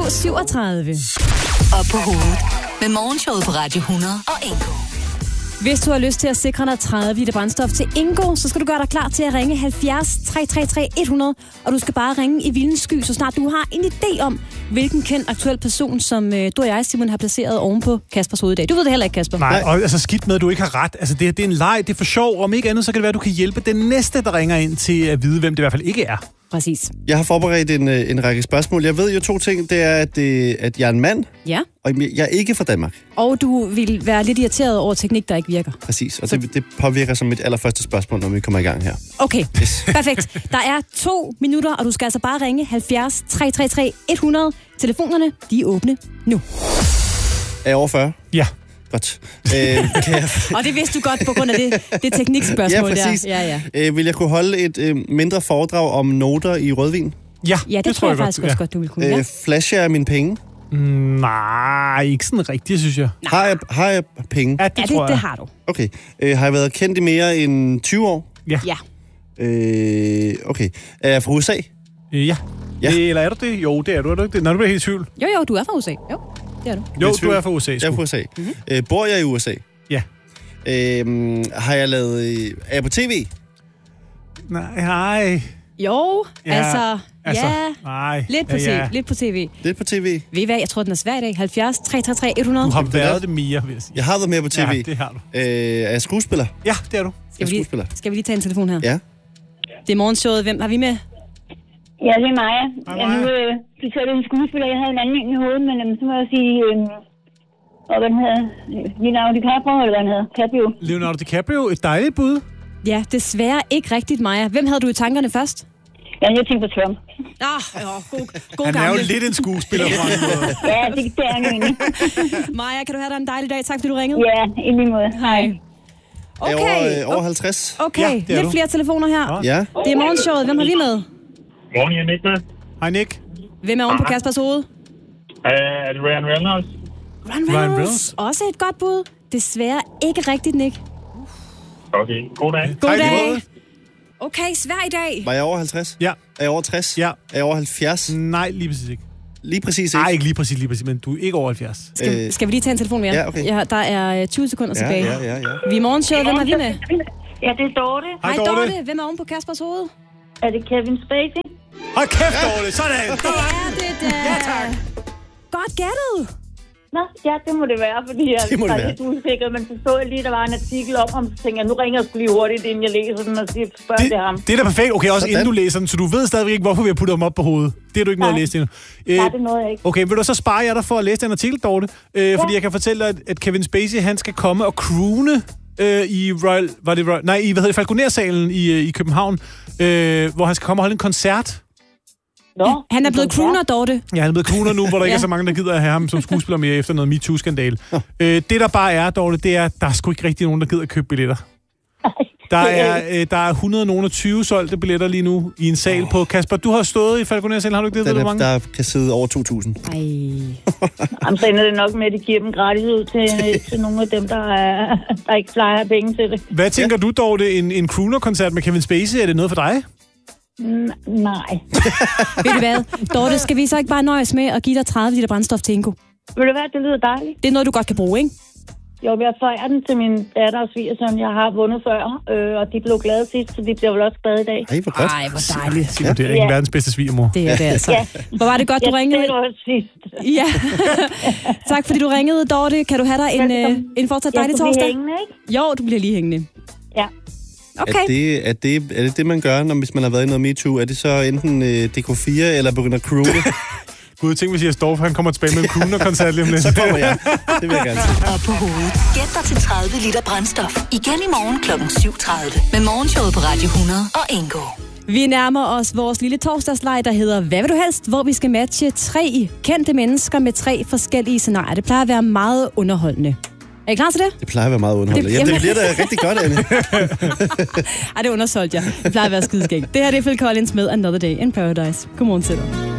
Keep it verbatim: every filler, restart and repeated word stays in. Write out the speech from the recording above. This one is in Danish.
syvogtredive. Op på hovedet med Morgenshowet på Radio hundrede og Ingo. Hvis du har lyst til at sikre dig tredive liter brændstof til Ingo, så skal du gøre dig klar til at ringe halvfjerds tre tre tre hundrede, og du skal bare ringe i vildens sky, så snart du har en idé om, hvilken kendt aktuel person, som øh, du og jeg, Simon, har placeret oven på Kaspers hoved i dag. Du ved det heller ikke, Kasper. Nej, og altså skidt med, at du ikke har ret. Altså det, det er en leg, det er for sjov. Om ikke andet, så kan det være, at du kan hjælpe den næste, der ringer ind til at vide, hvem det i hvert fald ikke er. Præcis. Jeg har forberedt en, en række spørgsmål. Jeg ved jo to ting. Det er, at, det, at jeg er en mand, Ja. og jeg er ikke fra Danmark. Og du vil være lidt irriteret over teknik, der ikke virker. Præcis, og det, det påvirker som mit allerførste spørgsmål, når vi kommer i gang her. Okay, perfekt. Der er to minutter, og du skal altså bare ringe halvfjerds tre tre tre hundrede. Telefonerne, de er åbne nu. Er jeg over fyrre? Ja. Godt. Øh, kan jeg... Og det vidste du godt på grund af det, det teknikspørgsmål ja, præcis. der. Ja, ja. Øh, vil jeg kunne holde et øh, mindre foredrag om noter i rødvin? Ja, Ja, det, det tror jeg, jeg faktisk godt, også godt, du vil kunne. Ja. Øh, flasher jeg mine penge? Mm, nej, ikke sådan rigtigt, synes jeg. Har jeg, har jeg penge? Ja, det, Ja, det, tror jeg. det har du. Okay. Øh, har jeg været kendt i mere end tyve år? Ja. Ja. Øh, okay. Er jeg fra U S A? Øh, ja. Ja. Øh, Eller er du det? Jo, det er du. Er du ikke det? Når du bliver helt i tvivl. Jo, jo, du er fra U S A. Jo, det er du. Jo, i du tvivl. er fra U S A. Jeg er fra U S A. Mm-hmm. Øh, bor jeg i U S A? Ja. Øh, har jeg lavet... Øh, er jeg på tv? Nej, nej. Jo, Ja, altså, altså, ja. nej. Lidt på, ja, ja. T V, lidt på tv. Lidt på tv? Ved I hvad, jeg tror, den er svær i dag. halvfjerds tre tre tre hundrede. Du har været det mere, vil jeg sige. Jeg har været mere på tv. Ja, det har du. Øh, er jeg skuespiller? Ja, det er du. Skal vi, skuespiller. lige, skal vi lige tage en telefon her? Ja. Det er morgenshowet. Hvem har vi med? Ja, det er Maja. Hej, Ja, Maja. nu øh, du sagde, det er en skuespiller. Jeg havde en anden en i hovedet, men øh, så må jeg sige... Øh, og hvad den hedder? Leonardo DiCaprio, eller hvad den hedder? Caprio. Leonardo DiCaprio, et dejligt bud. Ja, desværre ikke rigtigt, Maja. Hvem havde du i tankerne først? Ja, jeg tænkte på Trump. Ah, oh, god, god Han er gamle. jo lidt en skuespiller på en måde. Ja, det, det er han jo egentlig. Maja, kan du have dig en dejlig dag? Tak, fordi du ringede. Ja, i lige måde. Hej. Er jeg Okay, over, øh, over halvtreds? okay. Ja, det er Lidt du. flere telefoner her. Ja. Det er morgenshowet. Hvem har vi med? Morgen, jeg er Nick med. Hej, Nick. Hvem er oven på Kaspers hoved? Uh, er det Ryan Reynolds? Ryan Ryan Reynolds. Reynolds. Også et godt bud. Desværre ikke rigtigt, Nick. Okay, god dag. God Hej, dag. lige Okay, svær i dag. Var jeg over halvtreds? Ja. Er jeg over tres? Ja. Er jeg over halvfjerds? Nej, lige præcis ikke. Lige præcis ikke? Nej, ikke lige præcis, lige præcis, men du er ikke over halvfjerds. Skal, Øh, skal vi lige tage en telefon mere? ja, okay. Ja, der er tyve sekunder Ja, tilbage. ja, ja, ja. Vi er morgenshowet. Hvem har vi med? Ja, det er Dorte. Hej, Hej, Dorte. Dorte. Hvem er oven på Kaspers hoved? Er det Kevin Spacey? Hold kæft, Dorte. Sådan. Ja, det er da. Ja, tak. Godt gættet. Nå, ja, det må det være, fordi jeg Det må det var være. lidt usikker, men så så jeg lige, der var en artikel om, og så tænkte jeg, nu ringer jeg sgu lige hurtigt, inden jeg læser den, og siger, spørger det, Det, det ham. det er da perfekt. Okay, også Sådan. inden du læser den, så du ved stadigvæk ikke, hvorfor vi har puttet dem op på hovedet. Det har du ikke noget at Nej. læse endnu. Øh, Nej, det nåede jeg ikke. Okay, vil du så spare jer der for at læse den artikel, Dorte? Øh, fordi jeg kan fortælle dig, at, at Kevin Spacey, han skal komme og croone øh, i Royal... Var det Royal? Nej, i, hvad hedder det, Falconer-salen i, øh, i København, øh, hvor han skal komme og holde en koncert. Nå, Han er blevet crooner, Dorte. Ja, han er blevet crooner nu, hvor der ikke Ja. er så mange, der gider at have ham som skuespiller mere efter noget MeToo-skandale. Øh, det, der bare er, Dorte, det er, at der er sgu ikke rigtig nogen, der gider at købe billetter. Der er, øh, der er et hundrede og tyve solgte billetter lige nu i en sal oh. på Kasper. Du har stået i Falconer-salen, har du ikke det? Den Ved du, er, hvor mange? der kan sidde over to tusind. Ej. Jamen, så ender det nok med, at de giver dem gratis ud til, til nogle af dem, der, er, der ikke plejer penge til det. Hvad tænker ja. du, Dorte? En, en crooner-koncert med Kevin Spacey, er det noget for dig? N- nej. Ved du hvad? Dorte, skal vi så ikke bare nøjes med at give dig tredive liter brændstof til Ingo? Ved du hvad, det lyder dejligt. Det er noget, du godt kan bruge, ikke? Jo, jeg forærer den til min datter og svigersøn. Jeg har vundet før, øh, og de blev glade sidst, så de bliver vel også glade i dag. Ej, hvor godt. Ej, hvor dejligt. Simon, det er ikke Ja. verdens bedste svigermor. Det er det altså. Ja. Hvor var det godt, du Ja, ringede? det var sidst. Ja. Tak fordi du ringede, Dorte. Kan du have dig en, øh, Velkommen. en fortsat Jeg dejlig skal blive torsdag? hængende, ikke? Jo, du bliver lige hængende. Ja. Okay. Er, det, er, det, er det det, man gør, når, hvis man har været i noget MeToo? Er det så enten øh, D K fire eller begynder at croone? Gud, tænk, hvis jeg står for, han kommer tilbage med en crooner-koncert lige om lidt. Så kommer jeg. Det vil jeg gerne se. Op på hovedet. Gæt dig til tredive liter brændstof. Igen i morgen klokken syv tredive. Med Morgenshowet på Radio hundrede og Ingo. Vi nærmer os vores lille torsdagsleg, der hedder Hvad vil du helst? Hvor vi skal matche tre kendte mennesker med tre forskellige scenarier. Det plejer at være meget underholdende. Er I klar til det? Det plejer at være meget underholdende. Det- Jamen, jamen- det bliver da rigtig godt, Anne. Ej, det undersolgte jeg. Det plejer at være skideskægt. Det her det er Phil Collins med Another Day in Paradise. Godmorgen til dig.